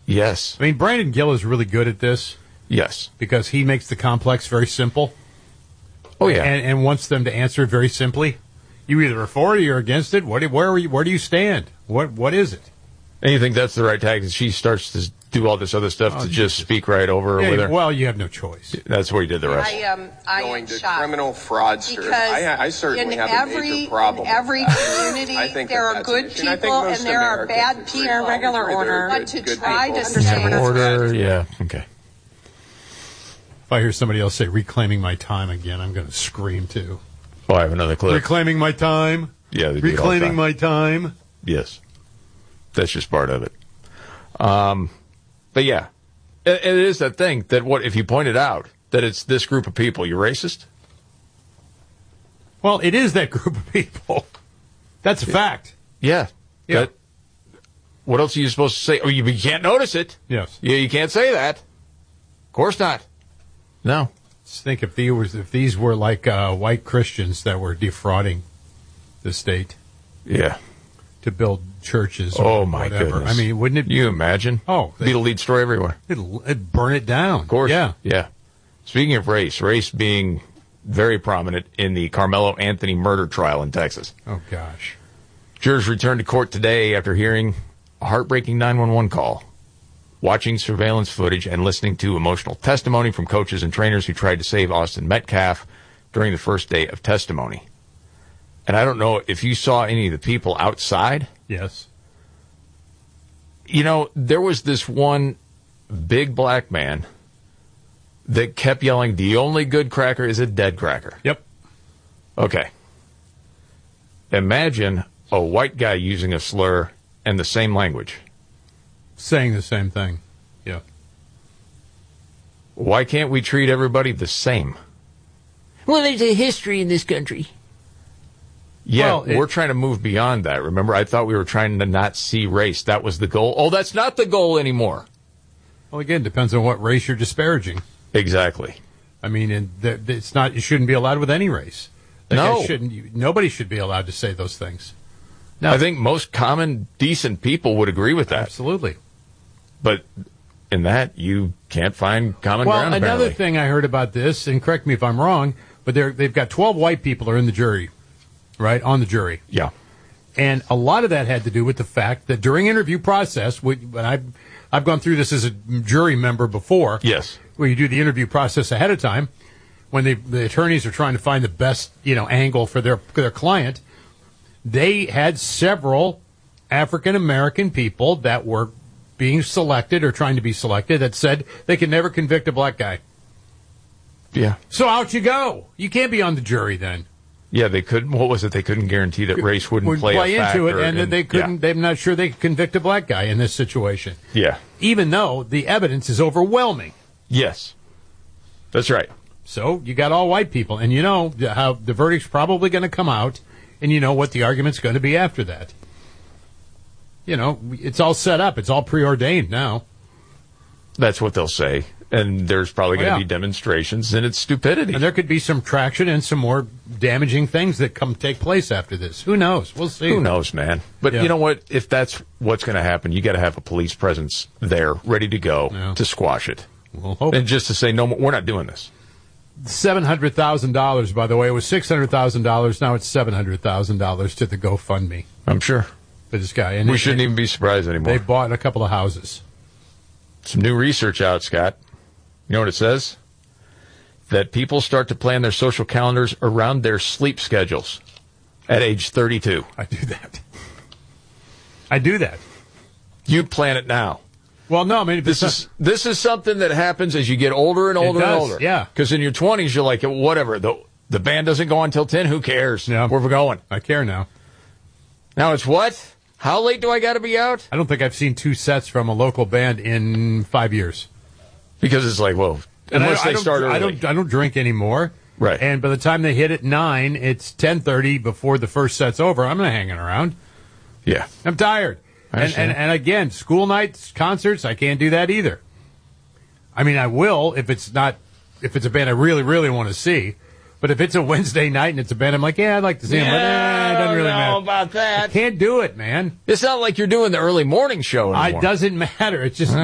Yes. I mean, Brandon Gill is really good at this. Yes. Because he makes the complex very simple. Oh, yeah. And wants them to answer it very simply. You either are for it or you're against it. Where do you stand? What is it? And you think that's the right tactic? She starts to do all this other stuff to just speak right over with her? Well, you have no choice. That's where you did the rest. I Going am to shocked. criminal fraudsters. Because I certainly have a major problem. in every community, I think there are that's good an issue. And I think people most and there are Americans bad agree. people. Regular order. But to Good try people. to say Order, yeah, okay. If I hear somebody else say reclaiming my time again, I'm going to scream too. Oh, I have another clip. Reclaiming my time. Yeah, they do it all the reclaiming time. my time. Yes. That's just part of it. But yeah, it is that thing that if you pointed out that it's this group of people, you're racist? Well, it is that group of people. That's a fact. Yeah. Yeah. What else are you supposed to say? Oh, you can't notice it. Yes. You can't say that. Of course not. No. Just think if these were like white Christians that were defrauding the state. Yeah. To build churches. Oh, my whatever. goodness. I mean, wouldn't it? You imagine? Oh, be the lead story everywhere. It'd burn it down. Of course. Yeah. Yeah. Speaking of race being very prominent in the Carmelo Anthony murder trial in Texas. Oh, gosh. Jurors returned to court today after hearing a heartbreaking 911 call, watching surveillance footage, and listening to emotional testimony from coaches and trainers who tried to save Austin Metcalf during the first day of testimony. And I don't know if you saw any of the people outside. Yes. You know, there was this one big black man that kept yelling, "The only good cracker is a dead cracker." Yep. Okay. Imagine a white guy using a slur and the same language. Saying the same thing. Yeah. Why can't we treat everybody the same? Well, there's a history in this country. Yeah, Well, we're trying to move beyond that. Remember, I thought we were trying to not see race. That was the goal. Oh, that's not the goal anymore. Well, again, depends on what race you're disparaging. Exactly. I mean, it's not. You shouldn't be allowed with any race. No. Nobody should be allowed to say those things. No. I think most common, decent people would agree with that. Absolutely. But in that, you can't find common ground, Well, another apparently. thing I heard about this, and correct me if I'm wrong, but they've got 12 white people are in the jury, right, on the jury. Yeah. And a lot of that had to do with the fact that during interview process, and I've gone through this as a jury member before. Yes. Where you do the interview process ahead of time, when the attorneys are trying to find the best, angle for their client. They had several African American people that were being selected or trying to be selected that said they could never convict a black guy. Yeah. So out you go. You can't be on the jury then. Yeah, they couldn't. What was it? They couldn't guarantee that race wouldn't play a factor into it, and that they couldn't. Yeah. They're not sure they could convict a black guy in this situation. Yeah. Even though the evidence is overwhelming. Yes. That's right. So you got all white people, and you know how the verdict's probably going to come out, and you know what the argument's going to be after that. You know, it's all set up. It's all preordained now. That's what they'll say. And there's probably going to be demonstrations, and it's stupidity. And there could be some traction and some more damaging things that take place after this. Who knows? We'll see. Who knows, man? But you know what? If that's what's going to happen, you got to have a police presence there, ready to go to squash it. We'll hope. And just to say, no, we're not doing this. $700,000, by the way. It was $600,000. Now it's $700,000 to the GoFundMe. I'm sure. For this guy. And we shouldn't even be surprised anymore. They bought a couple of houses. Some new research out, Scott. You know what it says? That people start to plan their social calendars around their sleep schedules at age 32. I do that. You plan it now. Well, no, I mean, this is something that happens as you get older and older and older. Yeah. Because in your 20s, you're like, whatever. The band doesn't go until 10. Who cares? Yeah. Where we're going. I care now. Now it's what? How late do I got to be out? I don't think I've seen 2 sets from a local band in 5 years. Because it's like, well, unless they start early. I don't drink anymore. Right. And by the time they hit at 9, it's 10:30 before the first set's over. I'm not hanging around. Yeah. I'm tired. And again, school nights, concerts, I can't do that either. I mean, I will if it's a band I really, really want to see. But if it's a Wednesday night and it's a band, I'm like, yeah, I'd like to see them. But it doesn't really matter. About that. I can't do it, man. It's not like you're doing the early morning show anymore. It doesn't matter. It's just